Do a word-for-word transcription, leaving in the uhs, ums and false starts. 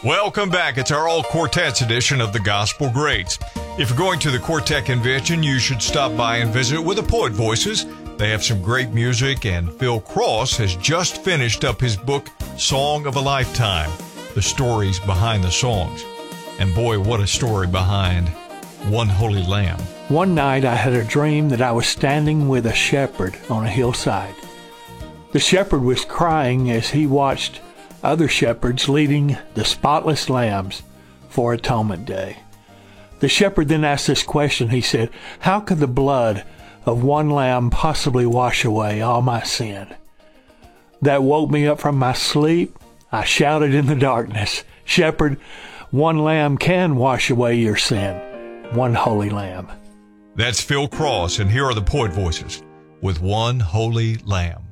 Welcome back. It's our all quartets edition of the Gospel Greats. If you're going to the Quartet Convention, you should stop by and visit with the Poet Voices. They have some great music, and Phil Cross has just finished up his book, Song of a Lifetime, the stories behind the songs. And boy, what a story behind One Holy Lamb. One night I had a dream that I was standing with a shepherd on a hillside. The shepherd was crying as he watched other shepherds leading the spotless lambs for Atonement Day. The shepherd then asked this question. He said, "How could the blood of one lamb possibly wash away all my sin?" That woke me up from my sleep. I shouted in the darkness, "Shepherd, one lamb can wash away your sin, one holy lamb." That's Phil Cross, and here are the Poet Voices with One Holy Lamb.